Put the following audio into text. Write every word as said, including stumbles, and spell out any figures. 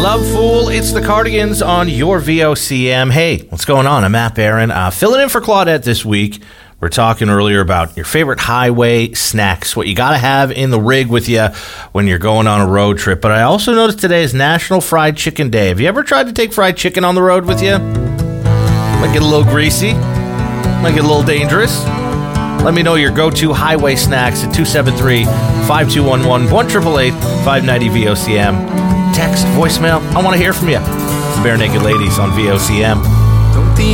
Love Fool, it's the Cardigans on your V O C M. Hey, what's going on? I'm Matt Barron. Uh, filling in for Claudette this week. We're talking earlier about your favorite highway snacks, what you got to have in the rig with you when you're going on a road trip. But I also noticed today is National Fried Chicken Day. Have you ever tried to take fried chicken on the road with you? Might get a little greasy. Might get a little dangerous. Let me know your go-to highway snacks at two seven three, five two one one, one eight eight eight, five nine zero V O C M. Text, voicemail, I want to hear from you. It's the Bare Naked Ladies on V O C M.